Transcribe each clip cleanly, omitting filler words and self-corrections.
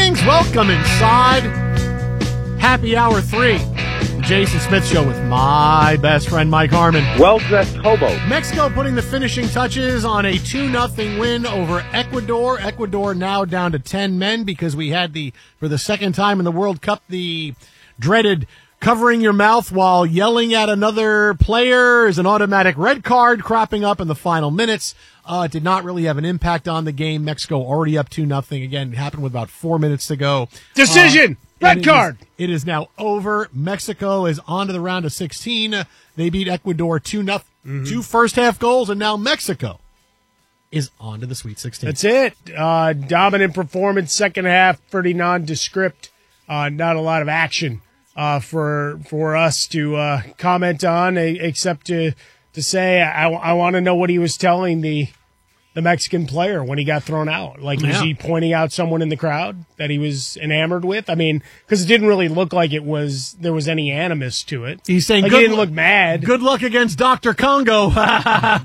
Greetings, welcome inside Happy Hour 3, the Jason Smith Show with my best friend Mike Harmon. Well-dressed hobo. Mexico putting the finishing touches on a 2-0 win over Ecuador. Ecuador now down to 10 men because we had for the second time in the World Cup, the dreaded covering your mouth while yelling at another player is an automatic red card cropping up in the final minutes. It did not really have an impact on the game. Mexico already up 2-0. Again, it happened with about 4 minutes to go. Decision! Red card! It is now over. Mexico is on to the round of 16. They beat Ecuador 2-0. 2 first-half goals, and now Mexico is on to the Sweet 16. That's it. Dominant performance, second half, pretty nondescript. Not a lot of action for us to comment on, except to say I want to know what he was telling the Mexican player when he got thrown out. Like, is he pointing out someone in the crowd that he was enamored with? I mean, because it didn't really look like there was any animus to it. He's saying he didn't look mad. Good luck against Dr. Congo. Dr.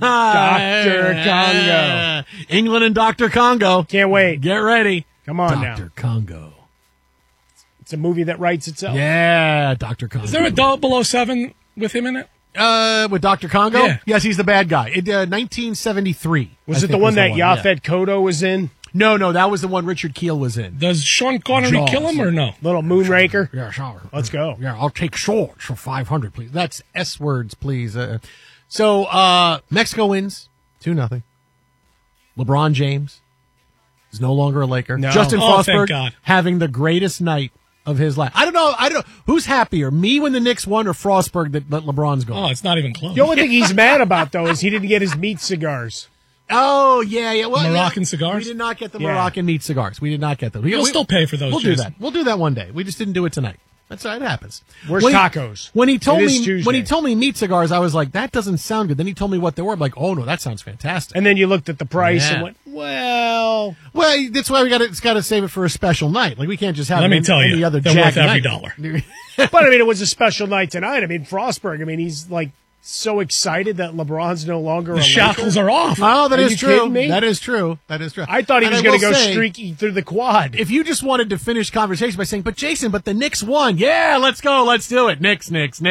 Congo. England and Dr. Congo. Can't wait. Get ready. Come on now. Dr. Congo. It's a movie that writes itself. Yeah, Dr. Congo. Is there a 007 with him in it? With Dr. Congo? Yeah. Yes, he's the bad guy. 1973. Was it the one that Yaphet Kotto was in? No, that was the one Richard Keel was in. Does Sean Connery Jaws. kill him or no? Little Moonraker? Yeah, sure. Let's go. Yeah, I'll take shorts for 500, please. That's S words, please. So Mexico wins 2-0. LeBron James is no longer a Laker. No. Justin Oh, thank Frostberg God. having the greatest night of his life. I don't know. Who's happier, me when the Knicks won or Frostberg that LeBron's gone? Oh, it's not even close. The only thing he's mad about, though, is he didn't get his meat cigars. Oh, yeah. Well, Moroccan cigars? We did not get the Yeah. Moroccan meat cigars. We did not get them. You'll still pay for those, We'll do Jason. that. We'll do that one day. We just didn't do it tonight. That's right. It happens. Where's When he- tacos? When he told It is me Tuesday. when he told me meat cigars, I was like, that doesn't sound good. Then he told me what they were. I'm like, oh no, that sounds fantastic. And then you looked at the price Yeah. and went, well... Well, that's why it's got to save it for a special night. Like we can't just have Let me any, tell you, any other they're Jack worth every night. dollar. But, I mean, it was a special night tonight. I mean, Frostberg, he's, like, so excited that LeBron's no longer The shackles are off. Oh, that Are is you true. kidding me? That is true. That is true. I thought he And was I going to will go say, streaky through the quad. If you just wanted to finish conversation by saying, but Jason, but the Knicks won. Yeah, let's go. Let's do it. Knicks.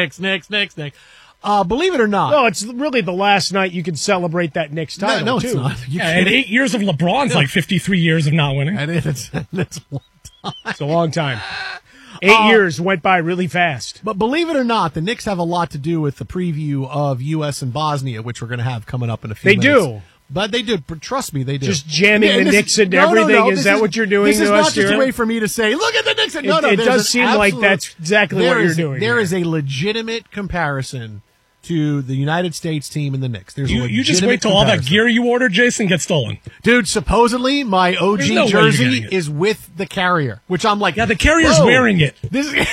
Believe it or not. No, it's really the last night you can celebrate that Knicks title, no, too. it's not. You Yeah, and can't. 8 years of LeBron's like 53 years of not winning. That is. That's one time. It's a long time. 8 years went by really fast. But believe it or not, the Knicks have a lot to do with the preview of U.S. and Bosnia, which we're going to have coming up in a few They minutes. do. But they do. Trust me, they do. Just jamming and the Knicks into everything? Is that what you're doing This is to not us just here? a way for me to say, look at the Knicks. No, It there's does an seem like absolute- that's exactly what you're doing There here. is a legitimate comparison to the United States team and the Knicks. There's a You just legitimate wait till all that comparison. gear you ordered, Jason, gets stolen. Dude, supposedly my OG There's no way you're jersey getting it. is with the carrier, which I'm like, Yeah, the carrier's whoa, wearing it. This is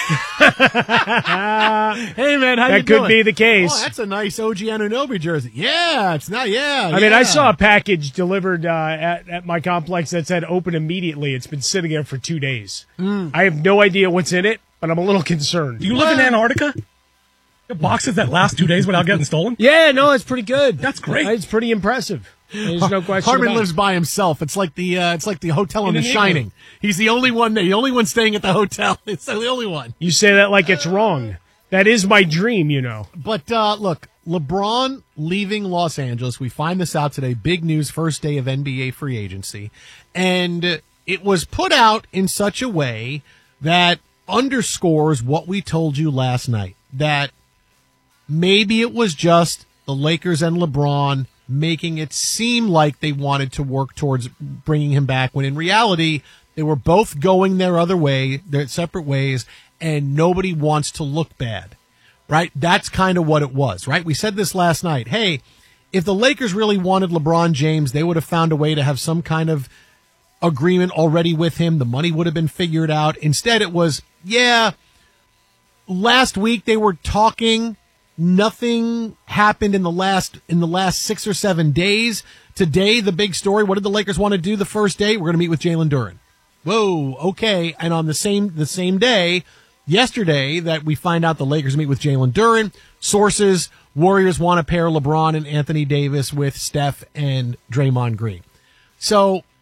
Hey man, how you That could doing? be the case. Oh, that's a nice OG Anunoby jersey. Yeah, it's not. Yeah, I mean, I saw a package delivered at my complex that said open immediately. It's been sitting there for 2 days. I have no idea what's in it, but I'm a little concerned. Do you live in Antarctica? The boxes that last 2 days without getting stolen? Yeah, no, it's pretty good. That's great. It's pretty impressive. There's no question Harmon about lives it. by himself. It's like the hotel in In The an igloo. Shining. He's the only one there. The only one staying at the hotel. It's the only one. You say that like it's wrong. That is my dream, you know. But look, LeBron leaving Los Angeles. We find this out today. Big news, first day of NBA free agency. And it was put out in such a way that underscores what we told you last night, that maybe it was just the Lakers and LeBron making it seem like they wanted to work towards bringing him back, when in reality, they were both going their other way, their separate ways, and nobody wants to look bad, right? That's kind of what it was, right? We said this last night. Hey, if the Lakers really wanted LeBron James, they would have found a way to have some kind of agreement already with him. The money would have been figured out. Instead, it was, yeah, last week they were talking. Nothing happened in the last 6 or 7 days. Today, the big story. What did the Lakers want to do the first day? We're going to meet with Jalen Duren. Whoa, okay. And on the same day, yesterday, that we find out the Lakers meet with Jalen Duren. Sources: Warriors want to pair LeBron and Anthony Davis with Steph and Draymond Green. So